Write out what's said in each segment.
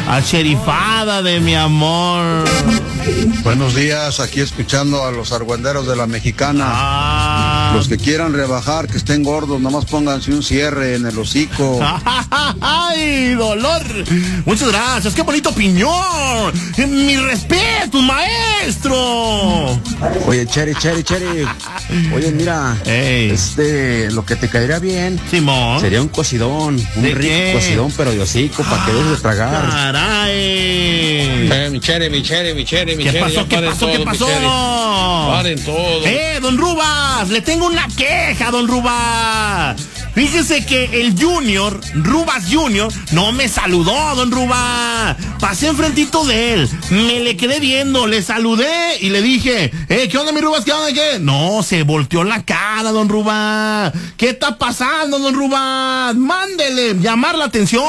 Sherifada de mi amor. Buenos días, aquí escuchando a los argüenderos de la Mexicana. Los que quieran rebajar, que estén gordos, nomás pónganse un cierre en el hocico. ¡Ay, dolor! Muchas gracias, qué bonito opinión. Mi respeto, maestro. Oye, Cheri. Oye, mira, lo que te caería bien, Simón, sería un cocidón, un rico qué? Cocidón, pero de hocico, para que dejes de tragar. ¡Caray! Mi Cheri. ¿Qué pasó? ¿Qué pasó? Paren todo. Don Rubas, le tengo una queja, don Rubas. Fíjese que el Rubas Junior, no me saludó, don Rubas. Pasé enfrentito de él, me le quedé viendo, le saludé y le dije, ¿qué onda, mi Rubas? ¿Qué onda? ¿Qué? No, se volteó la cara, don Rubas. ¿Qué está pasando, don Rubas? Mándele, llamar la atención.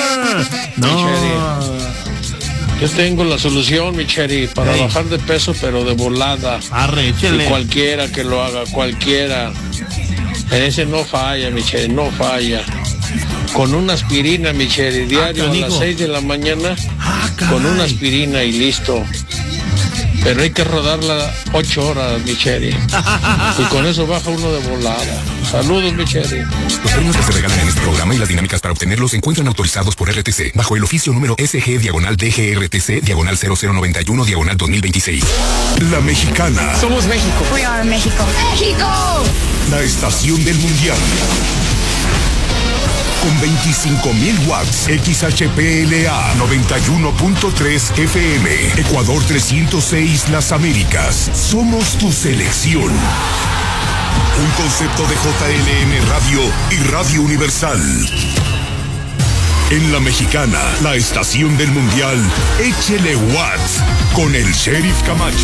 No. Yo tengo la solución, mi Cheri, para bajar de peso, pero de volada. Arréchele. Y cualquiera que lo haga, cualquiera. En ese no falla, mi Cheri, no falla. Con una aspirina, mi Cheri, diario a las 6 de la mañana, con una aspirina y listo. Pero hay que rodarla 8 horas, mi Cheri. Y con eso baja uno de volada. Saludos, mi Cheri. Los premios que se regalan en este programa y las dinámicas para obtenerlos se encuentran autorizados por RTC, bajo el oficio número SG/DGRTC/091/2026. La Mexicana. Somos México. We are México. ¡México! La estación del mundial. Con 25,000 watts, XHPLA 91.3 FM, Ecuador 306 Las Américas. Somos tu selección. Un concepto de JLM Radio y Radio Universal. En La Mexicana, la estación del mundial, échele watts con el Sheriff Camacho.